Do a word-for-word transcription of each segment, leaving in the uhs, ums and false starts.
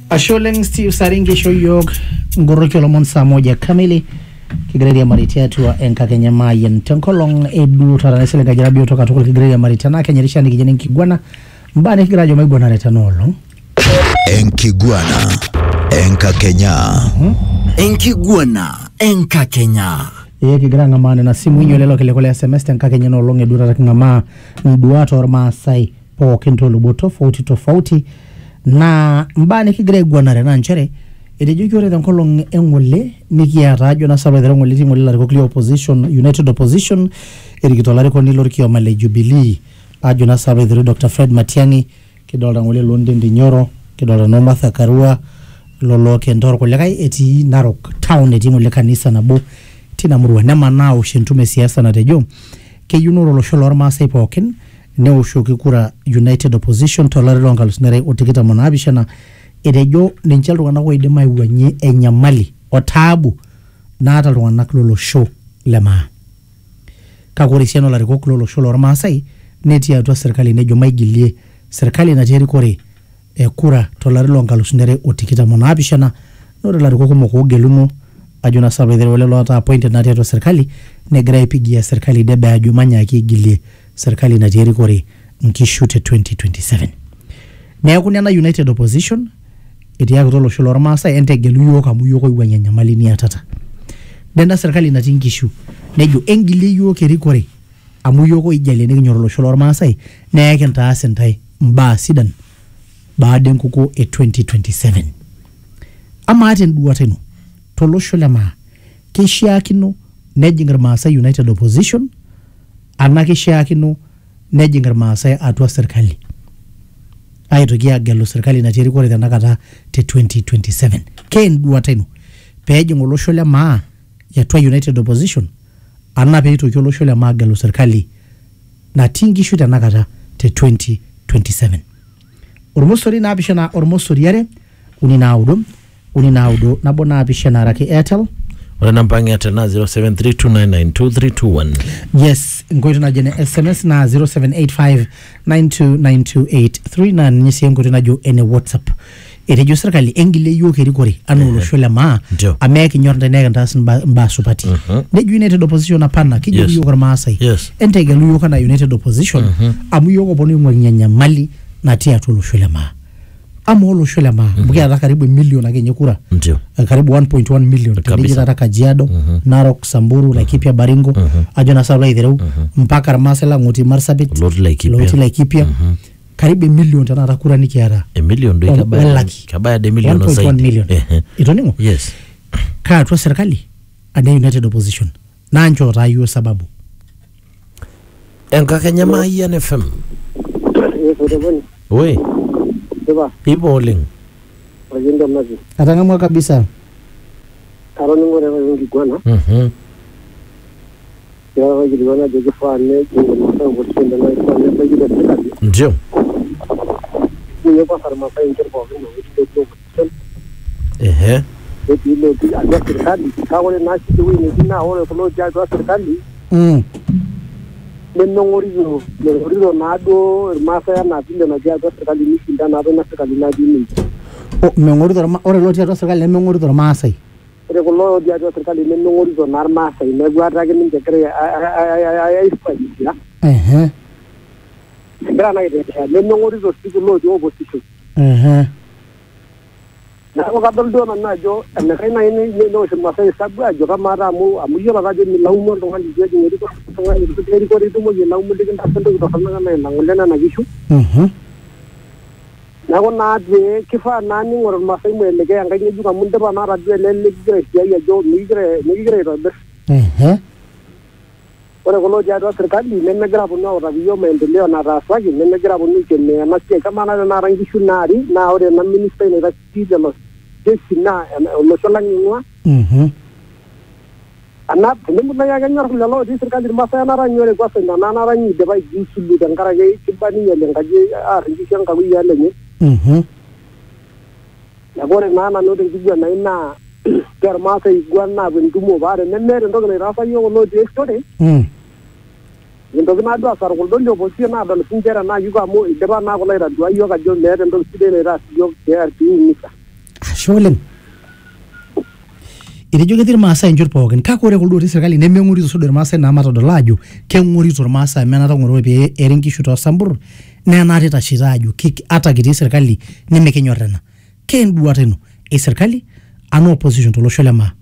Asholeng Steve Saringi Shoyog Ngoroki Lomon saa moja kamili Kigredi ya Maritia tuwa enka Kenya Mayan Tenkolong edu taranese lega jarabi utoka tukul Kigredi ya Maritia na Kenya Rishani kijeni Nkiguana Mbani kigirajo maigwana retanolo Nkiguana Enka Kenya hmm? Nkiguana Enka Kenya Ye kigira ngamane na simu inyo lelo kile kule S M S Enka Kenya nolong edu tarak ngama Nduato orma sai Po kento luboto Fauti tofauti Na mbani kigire guanare na nchere Edejukiore dan kolong engole Nikiata ajo na sabe dhere ngole Tingole lariko kli opposition United Opposition Erikito lariko niloriki wa male Jubilee Ajo na sabe dhere Doctor Fred Matiang'i Kidolda ngole London Dinyoro Kidolda Nomatha Karua Lolo Kendoro Kulekai eti Narok Town eti ngole kanisa nabo Tina murua Nema nao shentume siasa na tejo Keyuno lo sholo orma saipo okin Neo shuki kura United Opposition Tolari longalus nere utikita monabishana Edejo ninchal wana kwa idema iwanyi enyamali Otaabu Na ata wana klolo show lema Kakuri siano lariko klolo show lor maasai Neti ya tuwa serikali nejo maigilie Serikali na jeri kore e, Kura tolari longalus nere utikita monabishana Nore lariko kumoko ugeluno Ajuna sabe dhere wale loata appointed nati ya tuwa serikali Negra ipigia serikali debe ajumanya aki igilie Serikali na jeri kore Nkishute twenty twenty-seven Nea kunyana United Opposition Iti ya kutolo shulor maasa Ente gelu yoka mu yoko iwa nyanyamali ni atata Denda serikali na tinkishu Nejo engili yoke rikore Amu yoko ijali negi nyorolo shulor maasa Nea kenta asentai Mba sidan Baade nkuko e twenty twenty-seven Ama aten duwatenu Tolo shulema Kishia kino Nejingar maasa United Opposition Anake shiakino Nejingar maasa atwa serikali Aitokia gelo serikali na jeri kore tanakata te twenty twenty-seven Ken duwatenu Peje ngolo shole maa Ya twa United Opposition Anna peito kiolo shole maa gelo serikali Na tingi shuta nakata te twenty twenty-seven Urmosori na abishana urmosori yare Unina audo Unina audo Nabo na abishana raki Airtel Wala nampangi Airtel na zero seven three two nine nine two three two one Yes, ngoito na jene S M S na zero seven eight five nine two nine two eight three na nyesi ngoito na jo ene WhatsApp. Erejo serikali engile yoke rikori anu lo shole maa ameki nyornde nega ndas mba, mba supati. Uh -huh. Neju United Opposition apana kijo yes. Yoko maasai. Yes. Ente gelu yoka na United Opposition uh -huh. Amu yoko boni mwa nyanya mali na tia tu lo shole maa. Amu lo shole maa. Mm -hmm. Mbukia karibu milioni na genye kura. Ndiyo. Uh, karibu one point one million. Kabisa. Tadiji Kajiado, mm -hmm. Narok, Samburu, mm -hmm. Laikipia, Baringo. Mm -hmm. Ajona sabla idhereu. Mm -hmm. Mpaka Ramasela, Ngoti Marsabit. Loti Laikipia. Loti Laikipia. Mm -hmm. Karibu milioni tana atakura nikiara. E milioni do ikabaya. Kabaya de milioni zaidi. one point one million. Eh. Itoningo? Yes. Kaa tuwa serikali. Ade United Opposition. Nancho rayu sababu. Enka Kenya Mayan F M. Yes, udaboni. Oi. Diba? Ipo oling. Wajenda mnazi. Atangamwa kabisa. Aroni ngore wengi gwana. Mhm. Ya wajili wana jojo fane kingo masa ngosenda na fane bajida serikali. Ndio. Ni kwa farmasa interbo ngino wito to. Ehe. Eti ile ti ajwa serikali. Kawale na shi wini dina wale kulo jagwa serikali. Mm. Neno ngorizo, ngorizo nado masa ya na vile na jagwa serikali ni shinda na na serikali na dini. O mengorizo ore loti atwa serikali mengorizo maasai. Ore kulo jagwa serikali neno ngorizo na maasai ne gwata ke ninje kare ay ay ay ay ya. Eh. Ndara na ide neno ngorizo siku lo jo opposition. Eh. Na ko kadol do na jo na kai na ni no se masai sabu ajo kamara mu amuyo ba je ni laumo ndo ngani je ni ko to ngani ko ri ko ri to mo je laumo de kan tando do kana na na ngolena na gishu. Mhm. Na ko na de kifa na ni ngor masai mu le ga ngai ju ka mun de ba na ra de le le gre ya jo ni gre ni gre ro de. Eh. Ore ko lo ja do serikali ne me gra bu no ra yo me ndeleo na ra swagi ne me gra bu ni ke ne na ke kama na na rangi shunari na ore na minister ne ra ti de lo desina lo solangi ngwa. Mhm. Ana temu na ya ganyor lo di serikali masa na ra nyore kwa senda na na ra ni de bai jusulu dan karage tibani ya lenga je a ringi kan ka wiya lenye. Mhm. Ya gore na na no de gwa na ina ter masa igwana bendumo bare ne mere ndo ne rafa yo lo di estore. Mm. Ndo na do asar ko do bo si na do sinjera na yuga mo de ba na ko la ra do yo ga jo le ndo si de ne ra yo ke ar ti ni sa. Ashe oleng. Itejo ketii irmaasai inchot pookin kake ore kuldo otii serkali nemeng'orito sudo irmaasai naa matodol ajo keng'orito irmaasai menata ng'oro pee eri nkishu toosambur nenata itashita ajo ata kitii serkali nemekinyor ena. Kenduata ino e serkali ana opposition tolosho le maa.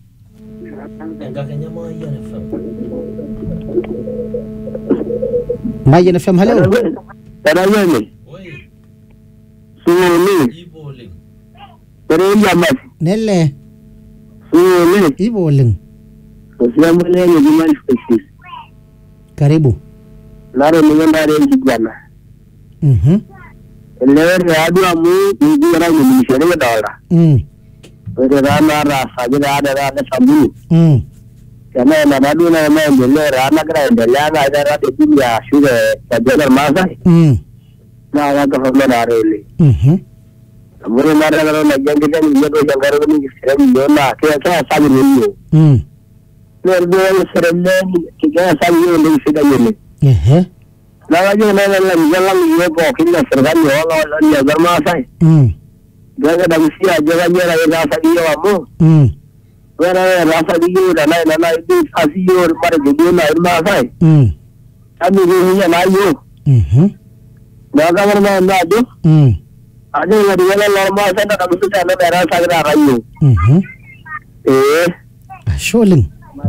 Mayen F M hello. Tarawele. Oi. Suole. Iboling. Tere jamaa. Nele. Suole. Iboling. Usiambele ni jumani species. Karibu. Naro ni ngandare njigana. Mhm. Elewe radu amu njigana ni mishare dola. Mm. Ore rana rasa jina ada rana sabuni. Mm. Kana na radu na maendeleo rana graendelea na ada radu ya shule ya jana Masai. Mm. Na waka famela narele. Mhm. Amore mara na na jangi jangi ndio jangaro ni sere mbona kia kia sabi ndio. Mm. Ndio sere mbona kia sabi ndio sida yele. Ehe. Na wajo na na njala ni ko kinda serikali wala ya jama Masai. Mm. Jaga damsia jaga jera ya sabi yo amu. Mm. Wala rasa diyo na na na idi asiyo mara diyo na Masai. Mm. Ami ni na yo. Mhm. Na kama na na do. Mm. Ade wadi wala normal sa na kamsuta na mera sagra rayo. Mhm. Eh. Ashe oleng.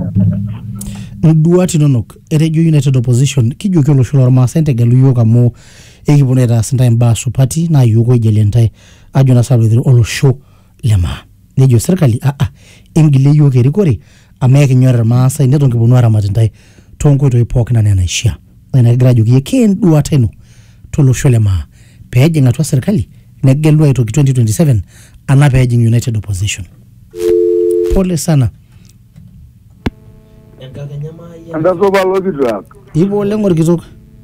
Nduati nonok etejo United Opposition kijoki olosho lormaasai ntegelu yiok amu ekiponu aitaas ntae mbaa supati naa yiok oijalie ntae ajo na sababu olosho lemaa. Nejo serkali a a engilie yiok erikore amu ekinyor irmaasai neton kiponu aramat ntae toonkoitoi pookin enaa enaishia. Ina kigira ajoki kenduata ino tolosho lemaa peejing atua serkali negelu aitoki twenty twenty-seven ana peejing United Opposition. Pole sana. Anda soba lobi drag. Ibo oleng orkitok.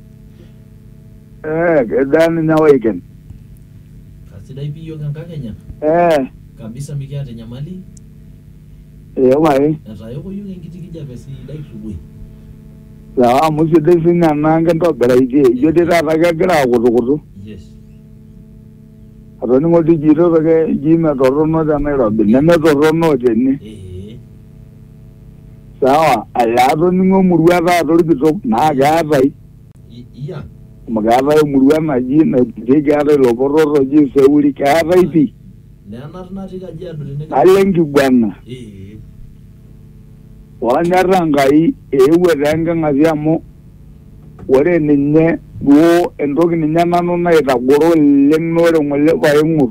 Eh, kedani na weekend. Kasidai piyo kankakenya. Eh, Kabisa mikiata nyamali. eh mai. Natayoko yung enkiti kijape sidai subui. La musi de singa nanga ntobera ide. Yo de tata kegira kutukutu. Yes. Atoni ngoti jiro ke jima torono da Nairobi. Neme torono tene. Eh. Sawa, ayato ningo murua ta torkitok na gaatai. Iya. Magaatai murua naji na tegaatai lopororo ji seuri kaatai pi. Nenar natii Kajiado tene. Alengi bwana. Eh. Wanyarra ngai eewuo tenkang'asi amu ore ninye duo entoki ninye nanu naitagoro oleng nore ng'ole paing'ur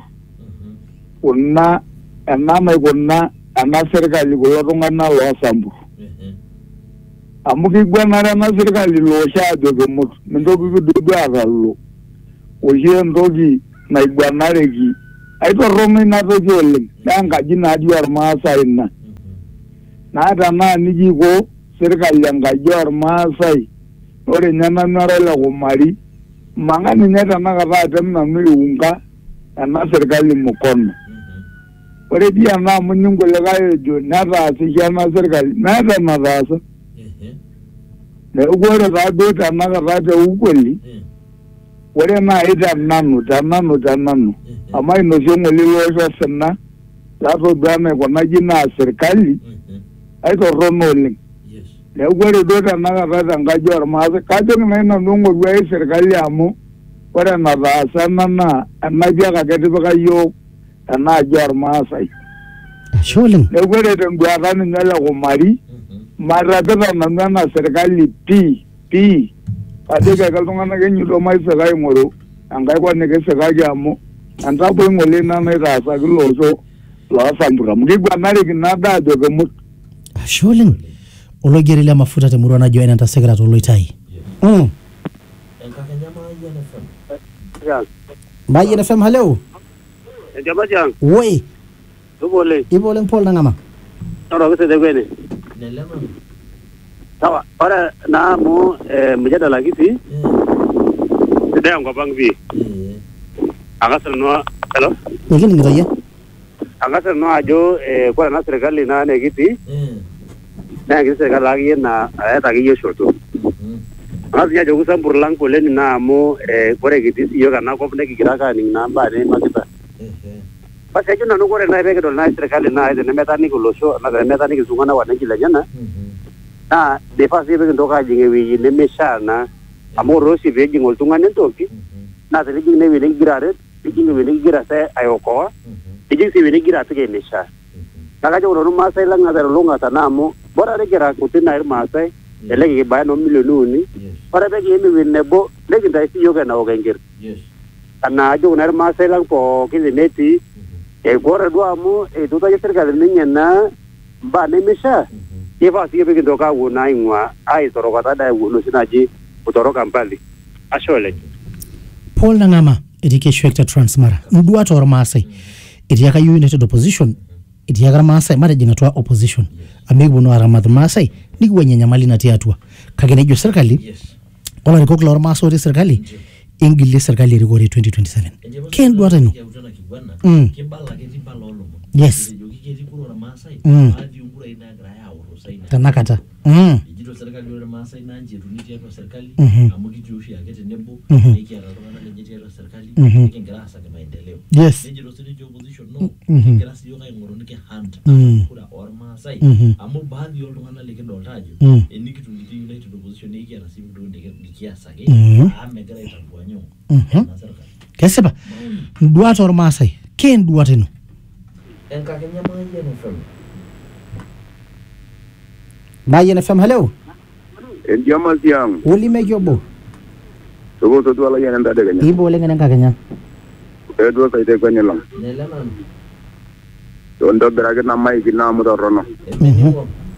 kuna ena naikuna ena serkali kulo tung'anak loosambur amu kiguanare ena serkali loosho ajo kimut mintoki kidudu atalo oshi entoki naiguanareki aitorrono ina toki oleng naa enkaji natii ormaasai ina naa tenaa niji iko serkali enkaji ormaasai ore ninye nanu ara ole kumari mang'a ninye tenakata atem nanu iunga ena serkali mukono. Ore dii ena amu ninkulikae ejo netaasishe ena serkali meeta enataasa. Neeku ore taaduo tenakata te ukweli ore naai tenanu tenanu tenanu amu ainosie ng'ole loosho osina tatodua enaikunaki naa serkali aitorrono oleng. Neeku ore duo tenakata tenkaji ormaasai kajoki nai nanu eng'oru ai serkali amu ore enataasa ena naa enapiak ake etipika yiok enaaji ormaasai. Ashe oleng. Neeku ore tenduata ninye ole kumari marapita nanu ena serkali pii pii kajoki ake iltung'anak enyito maisika aing'oru enkae kop nikisikaki amu entapoi ng'ole ina naitaasaki loosho loosambur amu kiguanareki nado ajo kimut. Ashe oleng. Ologeri le mafuta temurua najo enenta sekret oloitai. Mm. Enkakenya Mayen F M. Ya. Mayen F M hello. Jaba jang. Woi. Tubole. Ibo oleng Paul Nangama. Ora kese de kwene. Nelema. Sawa, ora na mu eh mjadala kiti. Eh. Ndio ngopang bi. Eh. Akasema no hello. Ngini ngitoye. Akasema no ajo eh kwa na serikali na ne kiti. Eh. Na kiti serikali lagi na ayata kiyo shoto. Mhm. Ngazi ya jogu sambur lang koleni na mu eh kore kiti yo kana kop ne kikiraka ni namba ne makita. Eh. basi ajo nanu kore na peke dol na serikali na ide nemetani kulosho na nemetani kizungana wananchi lenyana na defasi peke ndoka jinge wi nemeshana amoro si peke ngol tungane ntoki na tele jinge wi ngirare jinge wi ngira sa ayoko jinge si wi ngira tege mesha kaka jo no masai la ngada longa tanamo bora le kira kutina ir masai ele ke ba no milionuni para peke yemi wi nebo le kinda si yoga na ogengir yes ana jo na ir masai lang po kineti e gora duamu e tuta ya serikali ninyana ba ne mesha ye fa si peke ndoka wona ingwa ai toroka da wono sinaji utoroka mbali ashole Paul Nangama education sector transmara ndua to Masai idiaka united opposition idiaka Masai mara jinga to opposition amigo no aramadh Masai ni gwenyanya mali na tiatua kagene jo serikali wala riko klor maso de serikali ingile serikali rigori twenty twenty-seven ken duata no mm yes mm tanakata mm Jito serikali wale Masai na nje tuniti ya serikali amuki jushi akete nembo iki ararona lenye ya serikali iki ngrasa kama endeleo yes jito sini opposition no ngrasa yoga ngoronike hand kura or Masai amu baadhi yolo ngana leke doltajo eniki tuniti united opposition iki arasimu do ndeke likiasa ke ame gara itangwanyo na serikali keseba duata or Masai ken duata no enka kenya manje no fam Mayen F M hello Endiama siang. Uli mejobo. Sogo to wala yena ndade ganya. Ibo lenga nanga kanya. Edo sa ite kwenya lang. Nelaman. Ndo berage na mai kina mu do rono. Mhm.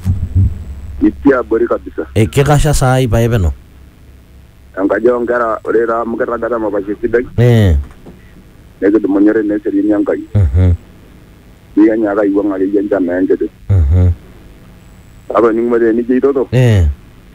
Itia bori kabisa. E kekasha sai ba ebeno. Anga jongera orera mukera gada mabashi sidai. Eh. Nego de monyere ne seri nyangai. Mhm. Iya nyaga iwa ngali janja na ngede. Mhm. Aba ningmade ni jito to. Eh.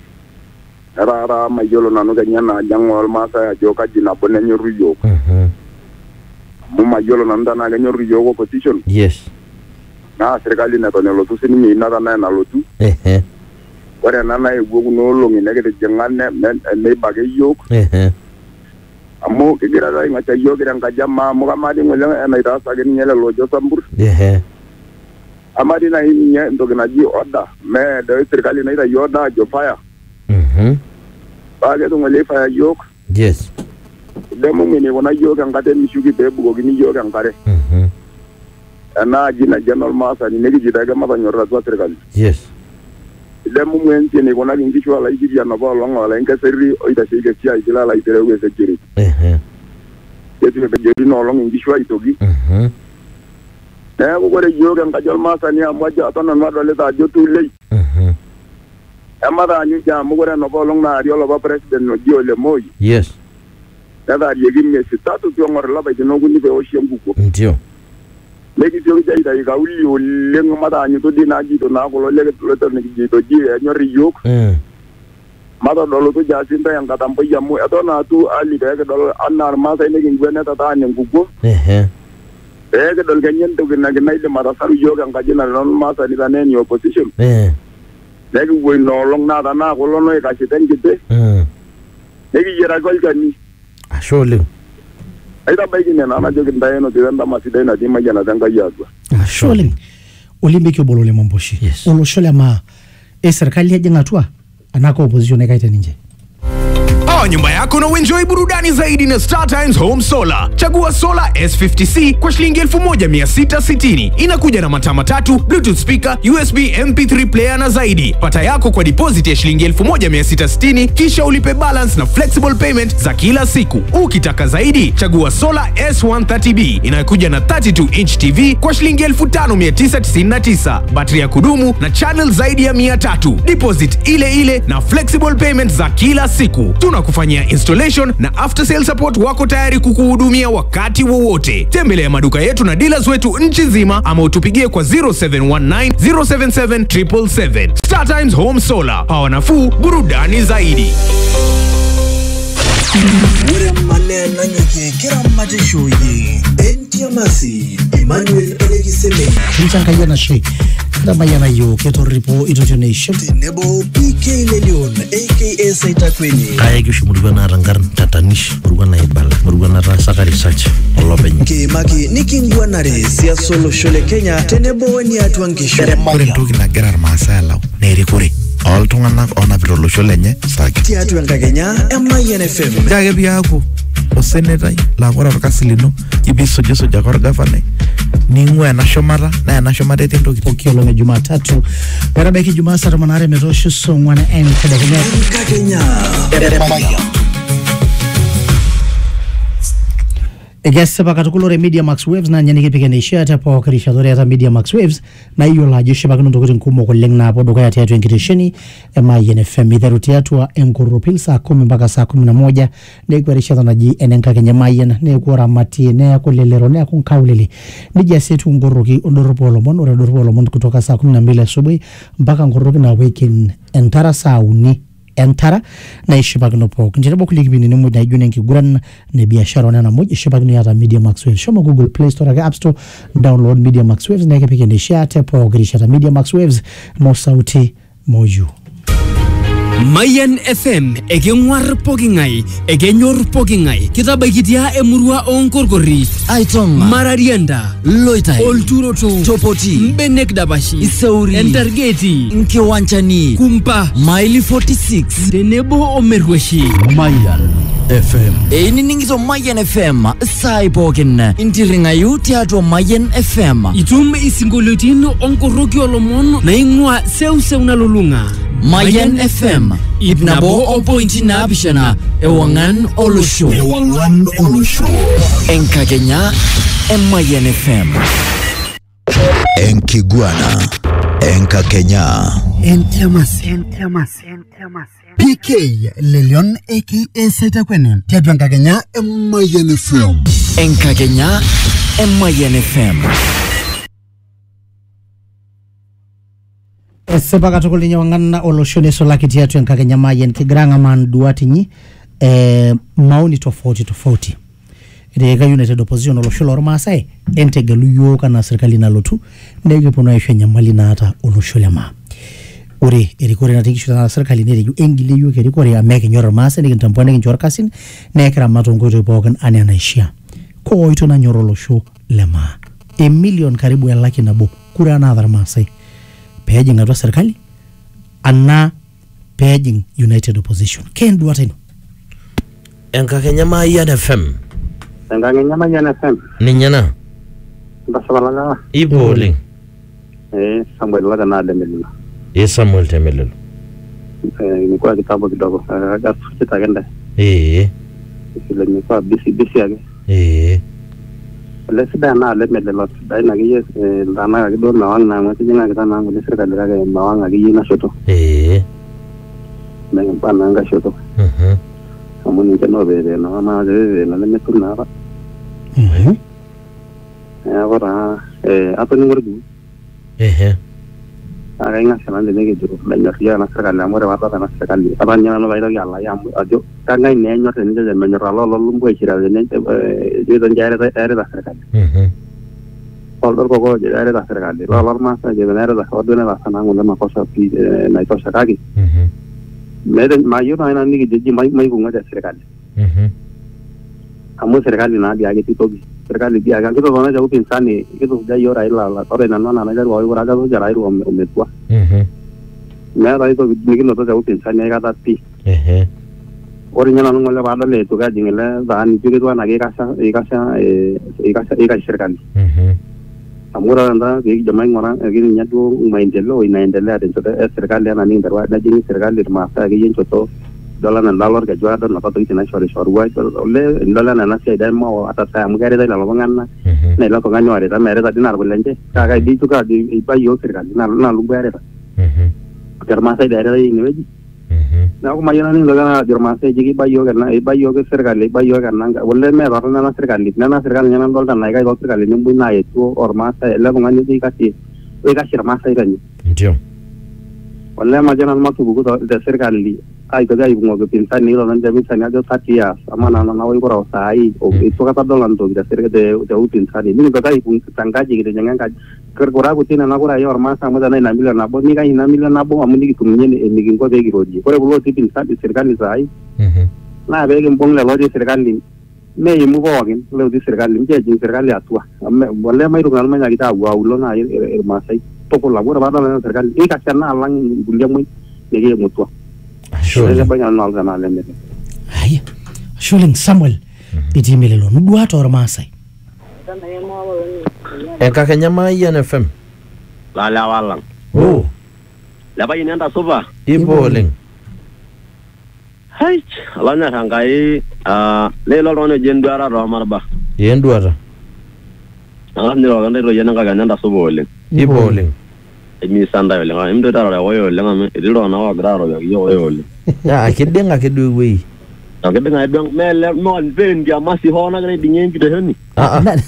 Ara ara mayolo nanu ganya na jangol masa joka jina bone nyoru yo. Mhm. Mu mayolo nanda na nyoru yo opposition. Yes. Na serikali na to ne lotu sini na na na lotu. Eh eh. Wara na na ego no longi negede jangane ne bage yo. Eh eh. Amu kigira da ngacha yo gira ngajama mu kamadi ngole na ita sageni nyele lojo sambur. Eh eh. Amadi na hii nye ndoge na ji order me de serikali na ita yoda jo fire. Mhm. Bage to ngole fire yok. Yes. Demo ngene wona yoga ngate mishugi be bugo gini yoga ngare. Mhm. Ana jina general masa ni negi jita ga mata nyorra twa serikali. Yes. Demo ngene ni wona ngi chwa la igi ya no ba longa la nka serri o ita shege tia ila la itere we security. Eh eh. Yetu be jodi no longa ngi chwa itogi. Mhm. Na ko gore yoga ngajol masa ni amwaja atana no dole ta jotu lei. Mhm. Amara ni ja mu gore no ba longa ri lo ba president no ji ole moyi. Yes. Dada yegi mesi tatu tu ngor la ba dino gundi be o shembu ko. Ndio. Legi jo ja ida ga uli o lengo mata ni to dina ji to na ko lo legi to to ni ji to ji e nyori yok. Mm. Mata dolo to ja sinta yang kata mpo ya mu atona tu ali ga ga dolo anar ma sai ni ngwena ta ta ni ngugo. Eh eh. E ga dol ga nyen to gina ga naide mata saru yo ga ga jina non ma sa ni da ne ni opposition. Eh. Legi wo no long na da na ko lo no ga siten gite. Mm. Legi yera gol ga ni. Ashole. Aida baigi ne na na jogi ndaye no tiranda masida na dima jana danga yadwa. Shole Olimbe kyo bolole momboshi Yes. Olo shole ma e serikali hajenga tua anako opposition ekaita ninje. Oa nyumba yako na uenjoy burudani zaidi na Star Times Home Solar. Chagua Solar S fifty C kwa shilingi elfu moja mia sita sitini. Inakuja na mataa matatu, Bluetooth speaker, U S B M P three player na zaidi. Pata yako kwa deposit ya shilingi elfu moja mia sita sitini kisha ulipe balance na flexible payment za kila siku. Ukitaka zaidi, chagua Solar S one thirty B inayokuja na thirty-two inch T V kwa shilingi elfu tano mia tisa tisini na tisa. Battery ya kudumu na channel zaidi ya mia tatu. Deposit ile ile na flexible payment za kila siku. Tunakufanyia installation na after sale support wako tayari kukuhudumia wakati wowote. Tembelea maduka yetu na dealers wetu nchi nzima ama utupigie kwa zero seven one nine zero seven seven seven seven seven. Star Times Home Solar. Power nafuu, burudani zaidi. Ure maneno nyeke kira matishoye Entiamasi Emmanuel Elegiseme Kinchanka yana she Kira mayana yo keto ripo ito tunation Nebo P Keile Leon aka Saitakweni. Kaya kishu murugwa na rangar tatanish murugwa na ibala murugwa na rasaka research olopenye. Kimaki nikingwanare siasa olosho le Kenya tenebo weni atua nkishu. Kore ntoki nagira irmaasai alau na erikore oltung'anak onapita olosho lenye saki. Tiatua enkakenya Emayian F M. Kake piaku osenetai laa kore orkasi lino ibisujisuj ake orgavanai ning'ua ena shumata naa ena shumata etii ntokitin. Ukiolong e Jumatatu metabaiki Jumaa saa tomon aare metoosho saa ong'uan entedekenya. Enkakenya Emayian. Egesipa katukul ore Media Max Waves naa ninye nikipik eneishia te pooki rishata ore eeta Media Max Waves naa iyiolo ajo ishipakino ntokitin kumok oleng naapuo dukuya tiatua enkitesheni e Mayian F M iteru tiatua enkorropil saa kumi mpaka saa kumi na moja neeku erishata naji enenkakenya Mayian neeku oramatie neeku lelero neeku nkaulele nijia sii etiu nkoroki ondorropu oolomon ore ondorropu oolomon kutoka saa kumi na mbili asubuhi mpaka nkoroki naawekin entara saa uni entara na ishipakino pooki tenebo kulie kipindini muj naijo nenkiguran ne biashara onena muj ishipakino iyata Media Max Waves shomo Google Play Store ake App Store download Media Max Waves na ikipik eneishia te pooki rishata Media Max Waves mo sauti moju. Mayian F M ekeng'uar poking'ai ekenyor poking'ai kitabaikitia emurua onkorkori Aitonga Mararianda Loitai Olturoto Topoti Mbenek Dabashi Isauri Entargeti Nkiwanchani Kumpa Maili forty-six tenebo omerweshi Mayian F M. Einining'ito Mayian F M saai pookin intiring'ayu tiatua Mayian F M. Itum isinkolioitin onkorroki olomon naing'ua seuseu nalulung'a. Mayian F M ip nabo opointi naapishana ewang'an olosho. Ewang'an olosho. Enkakenya Emayian F M. Enkiguana Enkakenya Entiamasi Entiamasi Entiamasi P K Lelion aka Saitakweni tiatua enkakenya Emayian F M. Enkakenya Emayian F M. Esipa katukul ninye wang'ana olosho nisulaki tiatua enkakenya Mayian kigira ang'amaa nduat inyi eh, maoni tofauti tofauti. Eka United Opposition olosho lormaasai entegelu yiok anaa serikali nalotu nekiponu aisho enyamali naata olosho lemaa. Ore erikore natii nkishu na serikali netejo engile yiok erikore amekinyor irmaasai nikintambua nikincho irkasin nekiramat toonkoitoi pookin anaa enaishia. Kooito nanyor olosho lemaa. Emilion karibu elaki nabo kura naata irmaasai peejing atua serikali anaa peejing United Opposition. Kenduata ino? Enkakenya Mayian F M. Enkakenya Mayian F M. Ninye na? Ntasapalaka. Ipo oleng. Eh, Samuel waka na Demelilo. Eh, Samuel Temelilo. Eh, nilikuwa kitabu kidogo. Aga sita kenda. Eh. Ile nilikuwa busy busy yake. Eh. Ile sida na Demelilo. Dai na kiye ndana kidogo na wanga na mwati jina kitana ngule serikali yake mawanga kiye na shoto. Eh. Na mpana nga shoto. Mhm. Amuni keno bere na mama bere na nemetu na ba. Mhm. Eh, ora eh ato ni ngordu. Eh. Aga inga sana de nege juro la nyaria na serikali amore wata na serikali. Abanya na baira ya Allah ya ajo kanga ne nyor ne je menyor Allah lolum boy chira ne je don jare da ere da serikali. Mhm. Polder ko ko je ere da serikali. Lo lor ma sa je ne ere da odone da sana ngule ma kosa pi na to sakagi. Mhm. Mede mayo na ina nige je mai mai bunga da serikali. Mhm. Amu serikali na dia ke titogi. Serikali dia kan kito bana jau pinsani kito ja yora ila la ore na na na jaru ora ga jara iru umetwa. Mhm. Me ra ito nigino to jau pinsani ga tati. Eh. Ore nyana ngole bada le to ga jingile da ni pige to na ge kasa e kasa e kasa e kasa serikali. Mhm. Amura nda ge jamai ngora ge nyadu maendeleo inaendelea de serikali ana ni ndarwa da jini serikali masa ge yencho to dola na dollar ga jwa na pato itina shore shore wa le dola na nasi da mo ata sa mu gare da la ngana na la ko ganyo are da mere da dinar bulenje ka ga di tuka di ba yo serikali na na lu gare da Mhm. terma sai da re ni weji Mhm. na ko mayana ni daga terma sai jigi ba yo ga na ba yo ga serikali ba yo ga na wolle me ba na na serikali na na serikali na dol da na ga do serikali ni bu na yetu orma sai la ko ngani di ka ti we ga shirma sai ga ni Ndio. wolle ma jana ma tu bu da serikali aitoki aibung'oki upinzani ilo lonche upinzani ajo thirty years ama nana nawoikura saai itu kata dol ntoki te serikali te upinzani nikintoki aibung tenkaji kitijing'a enkaji kura kuti nena kurai ormaasai amu tenaa ina milioni nabo nikai ina milioni nabo amu nikitumie enikinko pee kirojie ore kulo otii upinzani serikali saai naa pee kimbung lelo otii serikali meimu pookin lelo otii serikali mincho ejing serikali atua olee maituku nanu manyakita apuo aulo naaji irmaasai tukul amu ore paadol ena serikali nikasha naa alang inkulie muj nikiimutua. Haya, Sholeng Samuel itii Melelo nuduat ormaasai. Enkakenya Mayian F M. Lala walang. Oh. Lapa ini anda soba. Ipo oleng. Hai, alanya sangkai ah lelo rono jenduara ro marba. Jenduara. Ah ni ro ngande ro yenang kaganya anda soba oleng. Ipo oleng. Emi sanda oleng. Ah imdo tara ro oyo oleng ame idiro na wa gra ro yo oyo oleng. Ya akidenga kedu wei. Akidenga edong mele mon vendi amasi hona gre dinyen gide honi. Ah ah.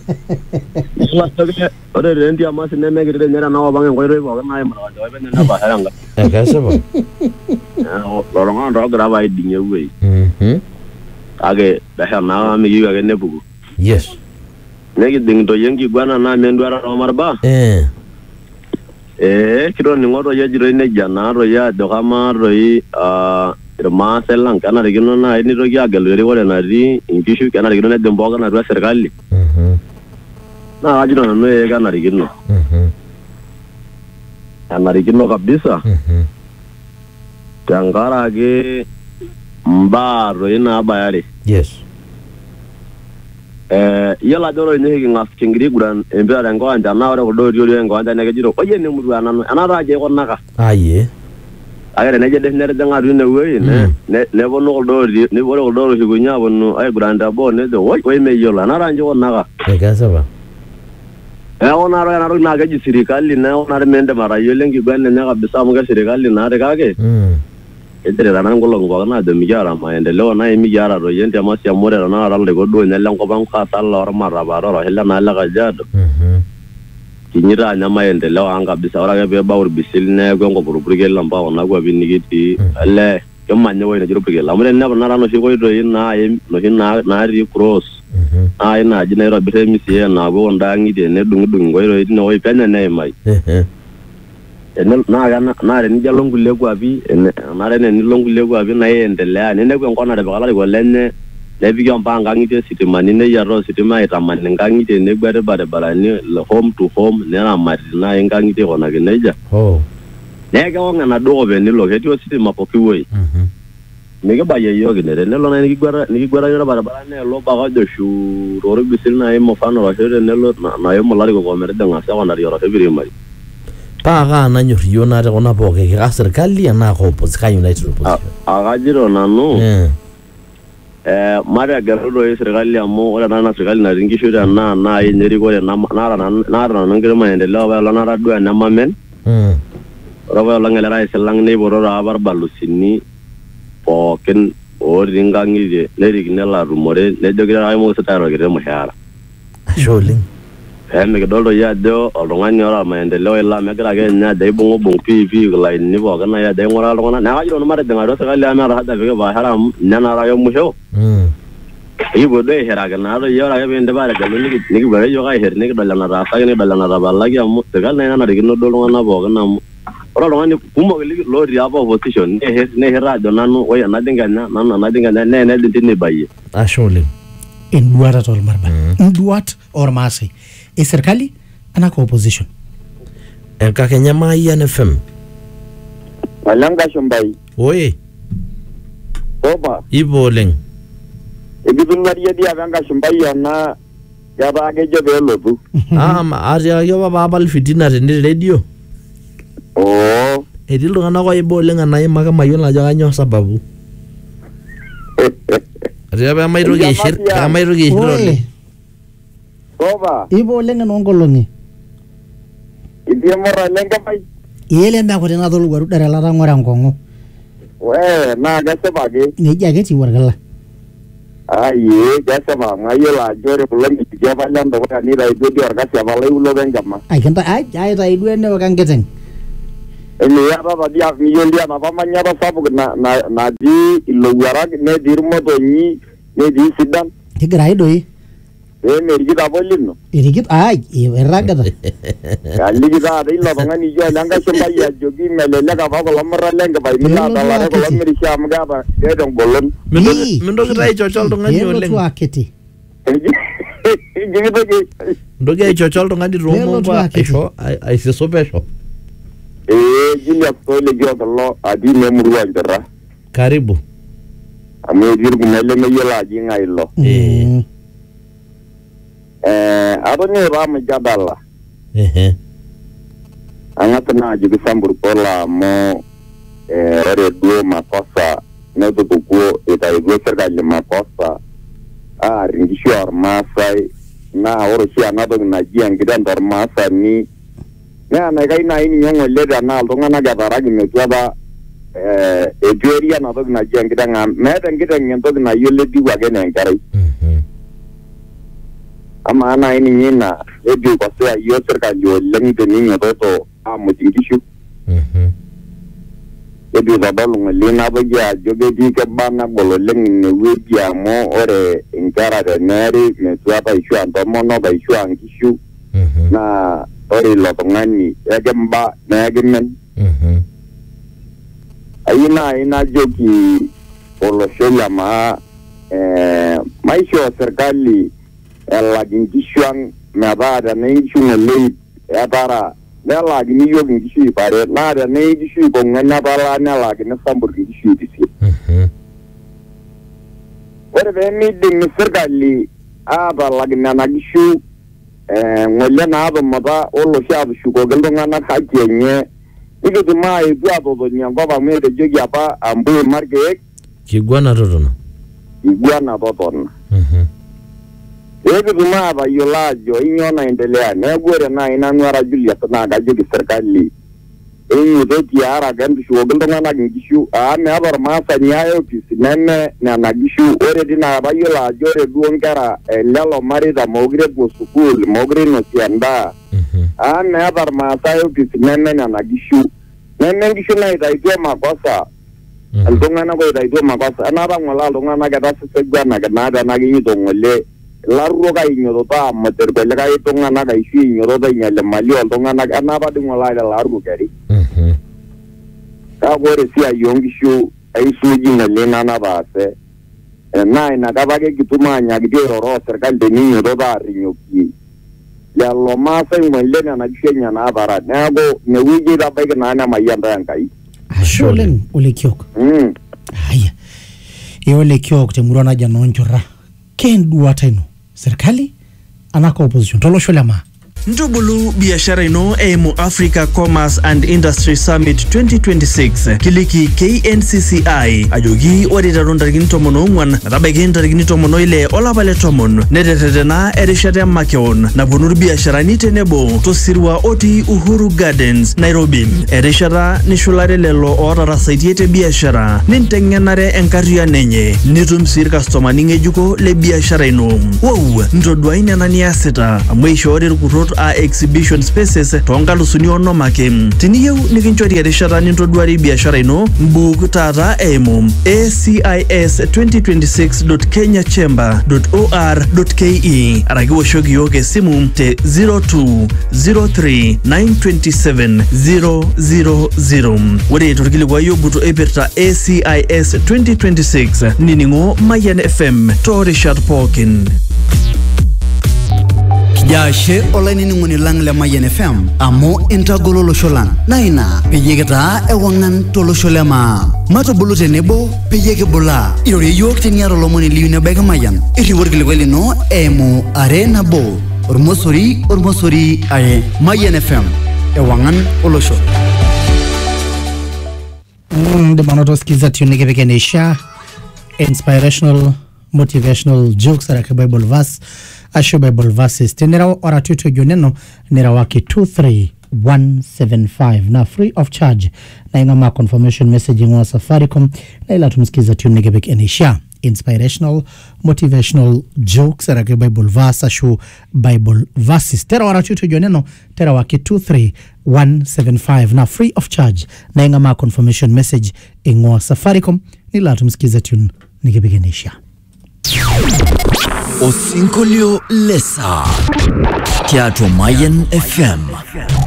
Ore rendi amasi neme gide nyara na wa bangen koiro ibo na imra jo bene na ba haranga. Eh kasebo. Ro ro ro gra ba dinye wei. Mhm. Age da ha na mi yuga ge nebugu. Yes. Negi ding to yengi gwana na menduara ro marba. Eh. Eh kiro ni ngoro ya jiro ne jana ro ya do kama ro i ah irma selang kana rigino na ini ro ya galere wala na ri ingishu kana rigino ne dembo kana ro serikali. Mhm. Na ajiro no e kana rigino. Mhm. Kana rigino kabisa. Mhm. Tangara ge mbaro ina bayari. Yes. Eh yala doro ne gi ngas kingiri gudan embara ngo anja na ore ko dio ngo anja ne gejiro oye ne muru anano anara je ko naka Aye. agere ne je de ne de ngaru ne we ne ne bono ko do ne bono ko do higo nya bono ay granda bo ne do oy oy me yola anara je ko naka E kasaba. eh ona ro na ro na gaji serikali na ona re mende mara yolengi gwanne ne kabisa mu ga serikali na re kage Mm. Etere rana ngolo ngo na de mijara maendeleo na mijara ro yente amasi amore na ral de godo ne lang ko bang ka tal or mara baro ro hela na la gajado Mhm. kinyira nya maendeleo anga bisa ora ga be baur bisil ne go ngo buru burge lamba ona go binigiti alle kemanya wo ne juru burge lamre ne na rano shi ko do ina no hina na ri cross Mhm. ai na jina ro be mi sie na go nda ngi de ne dung dung go ro ne wo penya ne mai Eh. enel na ga na re ni jalongu legu abi na re ne ni longu legu abi na endelea ne ne ko ngona de bakala go lenne ne bi gam banga ngite sitima ni ne yaro sitima ita man ngangite ne gbere bare bara ni home to home ne na mari na ngangite ko na ge neja Oh. ne ga wonga na do be ni lo ke ti sitima po kiwe Mhm. me ga baye yo ge ne ne lo na ni gbara ni gbara ni bara bara ne lo ba ga do shu ro ro bisil na e mo fano ra here ne lo na yo mo lari ko mere de ngasa wana ri ro ke biri mari Pa ga na nyor yo na re ona poke ga serikali na ko pozika United opposition. aga jiro na no Eh. eh mara garudo e serikali amo ora na na serikali na ringi shuda na na e nyeri ko na na na na na ngere maendeleo ba la na ra dua na mamen Mm. ora ba la ngela ra selang ne boro ra bar balusini poken o ringangi je ne rignela rumore ne jogira ay mo sata ro gere mo hara Sholeng. eh me gedolo ya do olongani ora maendeleo ila me gra ge nya de bungo bung pi pi la ni bo kana ya de ngora longana na ga jiro no mare de ngaro serikali ama ra hada be ba haram nyana ra yo musho Mm. ibo de hera ga na ro yo ra be ende ba ga ni ni ba yo ga her ni ga dalla na ra sa ni dalla na ra ba la ga mu serikali na na ri no do longana bo kana mu ora longani kumo ga li lo ri aba opposition ne he ne hera do nanu o ya na dinga na na na dinga ne ne de tin ne baye A Sholeng. En duat or marba. En duat or maasai. E serikali ana ko opposition. Enkakenya Mayian F M. Walanga shumbai Oye. oba Ipo oleng. ibidun ngariye dia ganga shumbai na ya ba ge je be lobu Ah ma aria yo ba babal fitina tene radio. oh Eti iltung'anak oiba oleng anaima kama mayiolo ajo kanyo sababu. Atia pee maitoki aishir pee maitoki aishir oleng. oba Ipo oleng enonkolong'i. itie mora lenge bai Iele mea kuti natolu waru dare lata ng'ora nkong'u. we na kesipa ake Nejia ake etiu orkila. aye kesipa ngayiolo ajo ore kulo mitiki apa lendukuya nitaituo dii orkasi apa laiulo penkima Aikinta ai aitai duo enewok enkiteng. Ele ya baba dia milioni dia na bama nyaba sapuk na na na di ilowuarak netii irmotonyi netii sidan. Kigira ai doi. Eh merikita apa lino. Irikit ai irragata. Kaliki taata ilo tung'ani ijo lenkai shumbai ajoki melelek apa kulo murra lenkipai milatalare kulo mirisha amu keeta keeta engolon. Mintoki taa aichocho oltung'ani oleng. Peelotu akiti. Mintoki aichocho oltung'ani toomombo aisho aisisu pesho. Eh Julius Tole kiro kulo atii nemurua nchirra. Karibu. Amu etii irkulie lemeyiolo aji ng'ae ilo. Eh. Eh atoning'o taa mjadala. Ehe. Ang'as naa ajoki Samburkola amu eh ore duo makosa netupukuo itaituo serkali makosa aarr inkishu ormaasai naa ore oshi ena toki naji enkiteng' tormaasani naa enaikash naaji ninye ng'ole tenaa iltung'anak etaraki metua apa eh etu eria ena toki naji enkiteng' amu meeta enkiteng' entoki nayiolo etiu ake enaa enkerai. Amaa naaji ninye ina etu ikosea yiok serkali oleng teninyototo aamut inkishu. Etu itodolu ng'ole ina toki ajo ketii keba nagol oleng inewueji amu ore inkera teneeri metuata aishu entomonok aishu nkishu naa ore ilo tung'ani ekimba neekimen. Ayieu naaji najoki olosho le maa eh maishoo serkali elak inkishu ang' metaa tenaa inkishu ng'ole etara nelakini yiok inkishu ip are naa tenaa inkishu ip ong'uan netalaa nelakini Sambur inkishu ip isiet. Ore peemeidim serkali aatalak nena kishu eh ng'ole naatumuta olosho atushukoki iltung'anak haki enye nikitum aetu atotoni enkop amu etejoki apa ambui markeek kiguana totona. Kiguana totona. Ekitum atayiolo ajo inyoo naendelea neeku ore naaji nanu ara Julius naa kajoki serkali einyitoki araka entushukoki iltung'anak inkishu amu meeta ormaasani ai opis neme nena kishu. Ore tinakata yiolo ajo ore duo nkera lelo mareita mookure epuo sukuul mookure inosie endaa amu meeta irmaasai opis neme nena kishu neme nkishu naitaituo makosa iltung'anak oitaituo makosa enata ng'ole iltung'anak etasisiguanaki naa tenaa kinyito ng'ole ilarruok ainyiototo amut irkulikae tung'anak aishu inyiototo ainyal imali oltung'anak enapa dii ng'ole ake ilarruok eri. Kake ore esiai oonkishu aisuuji ng'ole ina nataase naa inakata ake kitum aanyakitia airoroo serkali teninyiototo aarrinyoki lelo maasai ng'ole nena kishu enye naatara neeku inewueji itabaiki naa nemayian taa Enkai. Ashe oleng Ole Kiok. Haya. Ee Ole Kiok temurua naji Nonchorra. Kenduata ino serikali anaka opposition tolosho le maa. Ntubulu biashara ino eimu Africa Commerce and Industry Summit twenty twenty-six kiliki K N C C I ajoki ore taron tarikini tomon ong'uan metabaiki ntarikini tomon oile olapa le tomon netetetena erishata emakeon naponu irbiasharani tenebo tosirua otii Uhuru Gardens Nairobi. Erishata nishulare lelo ootarasaitie te biashara ninteng'enare enkarriyiano enye nitum sii irkastomani ng'ejuko le biashara ino. Wow, ntoduai nena niasita amu eishoori irkurrot a exhibition spaces toonkalusuni onom ake. Teniyieu nikinchori erishata nintoduari biashara ino mbuuk taata eimu A C I S twenty twenty-six dot kenya chamber dot or dot ke araki woshoki yiok esimu te zero two zero three nine two seven zero zero zero. Ore torkilikuai ogutu eipirta A C I S twenty twenty-six nining'o Mayan F M toorishat pookin. Kijaashe olainining'oni lang le Mayan F M amu intagolo olosho lang na ina peyie kitaa ewang'an tolosho le maa. Matubulu tenebo peyie kibulaa. Irorie yiok teniata olomoni liyu nebaiki Mayan. Irriu orkilikuai lino eimu are nabo ormosori ormosori are. Mayan F M ewang'an olosho. Ndim anoto skiza tune nikipike neisha inspirational motivational jokes arake Bible verse asho Bible verses tenera ora tuto joneno nera waki two three one seven five na free of charge na ingama confirmation messaging wa Safaricom na ila tumsikiza tune nikipike neisha inspirational motivational jokes arake bible verse ashu bible verses tera waratutu joneno tera wake two three one seven five na free of charge na inga ma confirmation message ingwa Safaricom nila tumsikiza tune nikipiganisha Osinkolio lesa Teatro Mayen F M.